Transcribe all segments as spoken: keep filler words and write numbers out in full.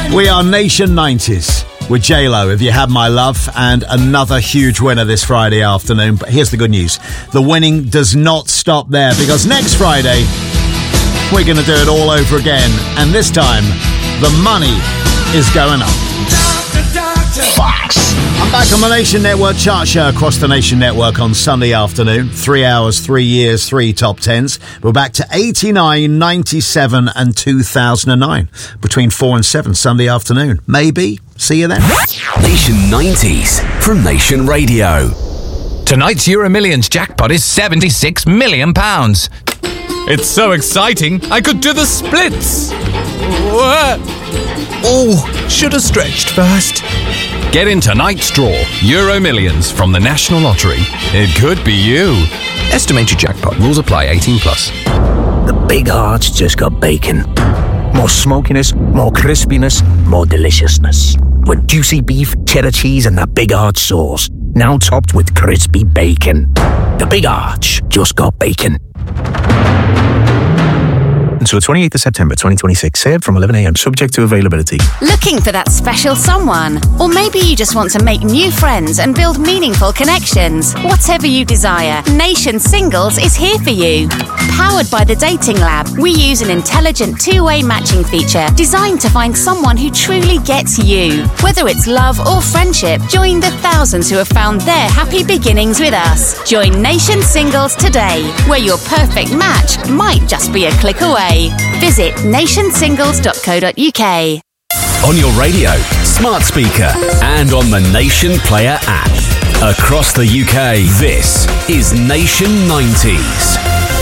We are Nation nineties with J-Lo, If You Had My Love, and another huge winner this Friday afternoon. But here's the good news. The winning does not stop there, because next Friday, we're going to do it all over again. And this time, the money is going up. Fox. I'm back on the Nation Network chart show across the Nation Network on Sunday afternoon. Three hours, three years, three top tens. We're back to eighty-nine, ninety-seven and two thousand nine. Between four and seven Sunday afternoon. Maybe. See you then. Nation nineties from Nation Radio. Tonight's Euro Millions jackpot is seventy-six million pounds. It's so exciting, I could do the splits. Oh, should have stretched first. Get in tonight's draw, Euro Millions from the National Lottery. It could be you. Estimated jackpot. Rules apply. eighteen plus. The Big Arch just got bacon. More smokiness, more crispiness, more deliciousness. With juicy beef, cheddar cheese and that Big Arch sauce. Now topped with crispy bacon. The Big Arch just got bacon. Until the twenty-eighth of September twenty twenty-six. Served from eleven a.m. Subject to availability. Looking for that special someone? Or maybe you just want to make new friends and build meaningful connections. Whatever you desire, Nation Singles is here for you. Powered by the Dating Lab, we use an intelligent two-way matching feature designed to find someone who truly gets you. Whether it's love or friendship, join the thousands who have found their happy beginnings with us. Join Nation Singles today, where your perfect match might just be a click away. Visit nation singles dot co dot uk. On your radio, smart speaker, and on the Nation Player app. Across the U K, this is Nation nineties.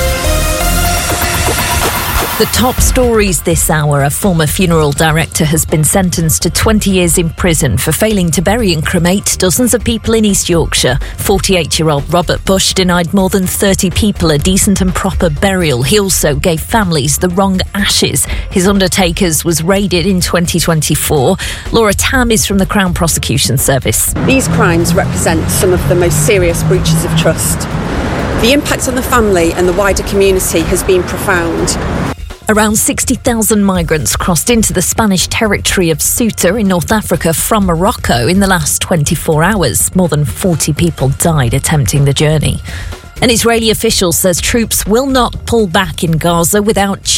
The top stories this hour. A former funeral director has been sentenced to twenty years in prison for failing to bury and cremate dozens of people in East Yorkshire. forty-eight-year-old Robert Bush denied more than thirty people a decent and proper burial. He also gave families the wrong ashes. His undertakers was raided in twenty twenty-four. Laura Tam is from the Crown Prosecution Service. These crimes represent some of the most serious breaches of trust. The impact on the family and the wider community has been profound. Around sixty thousand migrants crossed into the Spanish territory of Ceuta in North Africa from Morocco in the last twenty-four hours. More than forty people died attempting the journey. An Israeli official says troops will not pull back in Gaza without